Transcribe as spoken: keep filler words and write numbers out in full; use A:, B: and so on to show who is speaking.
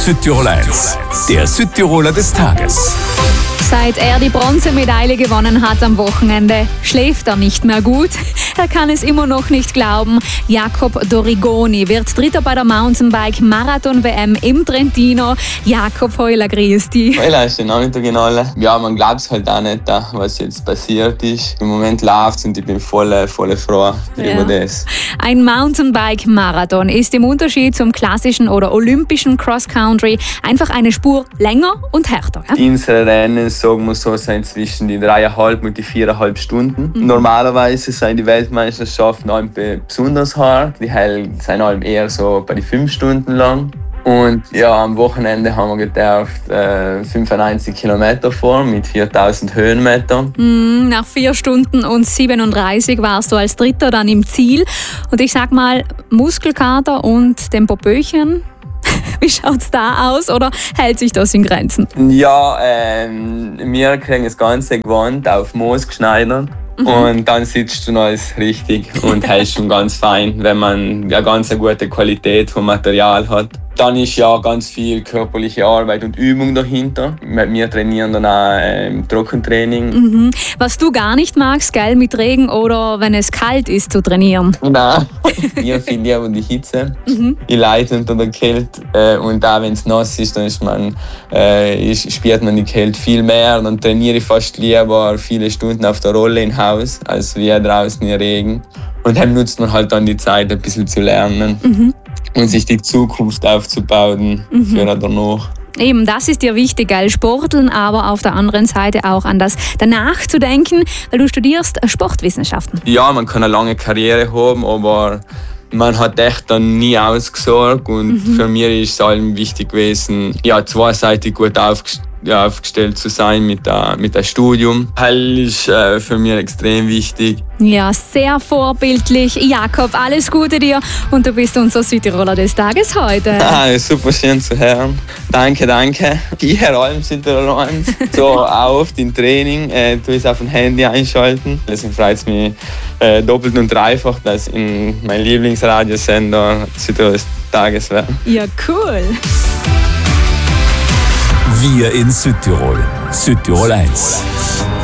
A: Südtirol eins, der Südtiroler des Tages.
B: Seit er die Bronzemedaille gewonnen hat am Wochenende, schläft er nicht mehr gut. Er kann es immer noch nicht glauben. Jacob Dorigoni wird Dritter bei der Mountainbike-Marathon-W M im Trentino. Jakob Heuler, grüß dich.
C: Heuler ist noch nicht original. Ja, man glaubt es halt auch nicht, was jetzt passiert ist. Im Moment läuft es und ich bin voll, voll froh über ja. das.
B: Ein Mountainbike-Marathon ist im Unterschied zum klassischen oder olympischen Cross-Country einfach eine Spur länger und härter. Ja?
C: Unsere Rennen, sagen wir so, sind zwischen die dreieinhalb und die viereinhalb Stunden. Mhm. Normalerweise sind die Weltmeisterschaften auch besonders hart. Die sind auch eher so bei die fünf Stunden lang. Und ja, am Wochenende haben wir gedurft äh, fünfundneunzig Kilometer fahren mit viertausend Höhenmetern.
B: Mm, nach vier Stunden und siebenunddreißig warst du als Dritter dann im Ziel. Und ich sag mal, Muskelkater und Tempoböchen, wie schaut's da aus oder hält sich das in Grenzen?
C: Ja, ähm, wir kriegen das ganze Gewand auf Moos geschneidert. Mhm. Und dann sitzt du noch alles richtig und das ist schon ganz fein, wenn man eine ganz gute Qualität vom Material hat. Dann ist ja ganz viel körperliche Arbeit und Übung dahinter. Wir trainieren dann auch ähm, Trockentraining.
B: Mhm. Was du gar nicht magst, gell, mit Regen oder wenn es kalt ist zu trainieren?
C: Nein, ich viel lieber die Hitze. Mhm. Ich leide unter der Kälte äh, und auch wenn es nass ist, dann ist man, äh, ist, spürt man die Kälte viel mehr. Dann trainiere ich fast lieber viele Stunden auf der Rolle im Haus, als wie draußen im Regen. Und dann nutzt man halt dann die Zeit, ein bisschen zu lernen. Mhm. Und sich die Zukunft aufzubauen mhm. für danach.
B: Eben, das ist dir wichtig, gell? Sporteln, aber auf der anderen Seite auch an das danach zu denken, weil du studierst Sportwissenschaften.
C: Ja, man kann eine lange Karriere haben, aber man hat echt dann nie ausgesorgt. Und mhm. für mich ist es allem wichtig gewesen, ja, zweiseitig gut aufgestellt. Ja, aufgestellt zu sein mit dem mit der Studium. Das ist äh, für mich extrem wichtig.
B: Ja, sehr vorbildlich. Jakob, alles Gute dir und du bist unser Südtiroler des Tages heute.
C: Ah, super schön zu hören. Danke, danke. Hier allem Südtiroler eins. So auch oft im Training, äh, du es auf dem Handy einschalten. Deswegen freut es mich äh, doppelt und dreifach, dass in mein Lieblingsradiosender Südtiroler des Tages wäre.
B: Ja, cool.
A: Wir in Südtirol. Südtirol eins.